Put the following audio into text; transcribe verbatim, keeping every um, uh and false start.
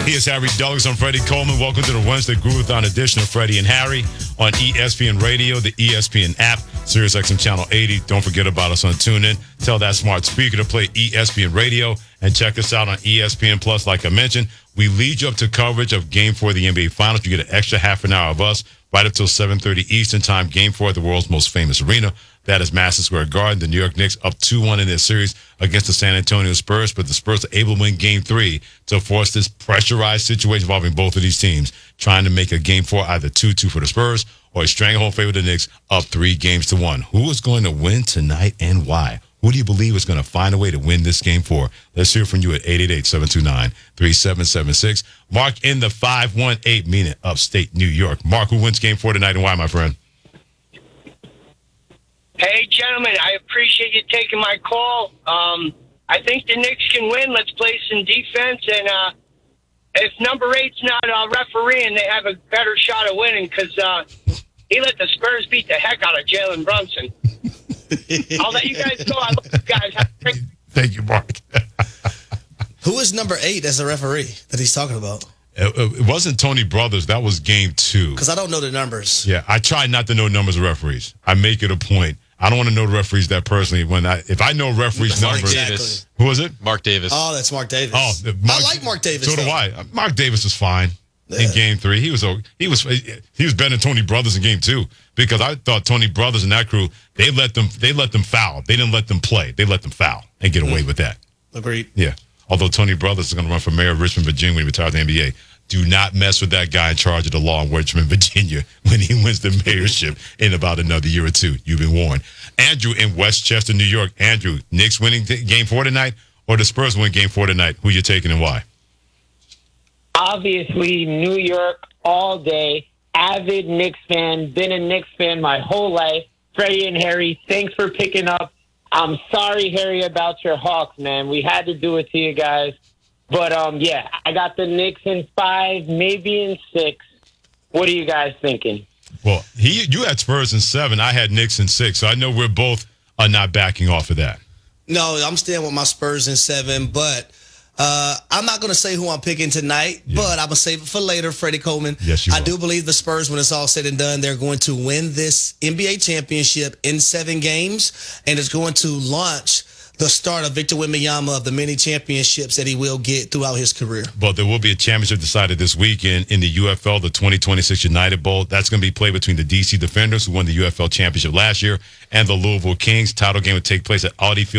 He is Harry Douglas. I'm Freddie Coleman. Welcome to the Wednesday Groovathon edition of Freddie and Harry on E S P N Radio, the E S P N app, SiriusXM Channel eighty. Don't forget about us on TuneIn. Tell that smart speaker to play E S P N Radio and check us out on E S P N Plus. Like I mentioned, we lead you up to coverage of Game four of the N B A Finals. You get an extra half an hour of us right up till seven thirty Eastern Time. Game four at the world's most famous arena. That is Madison Square Garden. The New York Knicks up two one in their series against the San Antonio Spurs, but the Spurs are able to win Game three to force this pressurized situation involving both of these teams, trying to make a Game four either two two for the Spurs or a stranglehold favor of the Knicks up three games to one. Who is going to win tonight and why? Who do you believe is going to find a way to win this Game four? Let's hear from you at eight eight eight, seven two nine, three seven seven six. Mark in the five one eight, meaning upstate New York. Mark, who wins Game four tonight and why, my friend? Hey, gentlemen, I appreciate you taking my call. Um, I think the Knicks can win. Let's play some defense. And uh, if number eight's not uh, refereeing, they have a better shot of winning because uh, he let the Spurs beat the heck out of Jalen Brunson. I'll let you guys go. I love you guys. Have a great- Thank you, Mark. Who is number eight as a referee that he's talking about? It, it wasn't Tony Brothers. That was Game two. Because I don't know the numbers. Yeah, I try not to know numbers of referees. I make it a point. I don't want to know the referees that personally. When I, if I know referees' Mark numbers, Davis. Who was it? Mark Davis. Oh, that's Mark Davis. Oh, the Mark, I like Mark Davis. So do though. I. Mark Davis was fine Yeah. in Game Three. He was he was he was better than Tony Brothers in Game Two because I thought Tony Brothers and that crew they let them they let them foul. They didn't let them play. They let them foul and get away mm. with that. Agreed. Yeah. Although Tony Brothers is going to run for mayor of Richmond, Virginia when he retires from the N B A. Do not mess with that guy in charge of the law in Richmond, Virginia when he wins the mayorship in about another year or two. You've been warned. Andrew in Westchester, New York. Andrew, Knicks winning t- Game four tonight or the Spurs win Game four tonight? Who you taking and why? Obviously, New York all day. Avid Knicks fan. Been a Knicks fan my whole life. Freddie and Harry, thanks for picking up. I'm sorry, Harry, about your Hawks, man. We had to do it to you guys. But, um, yeah, I got the Knicks in five, maybe in six. What are you guys thinking? Well, he you had Spurs in seven. I had Knicks in six. So I know we're both are not backing off of that. No, I'm staying with my Spurs in seven, but uh, I'm not going to say who I'm picking tonight, yeah. but I'm going to save it for later, Freddie Coleman. Yes, you I will. do believe the Spurs, when it's all said and done, they're going to win this N B A championship in seven games, and it's going to launch the start of Victor Wembanyama of the many championships that he will get throughout his career. But there will be a championship decided this weekend in the U F L, the twenty twenty-six United Bowl. That's going to be played between the D C Defenders, who won the U F L championship last year, and the Louisville Kings. Title game will take place at Audi Field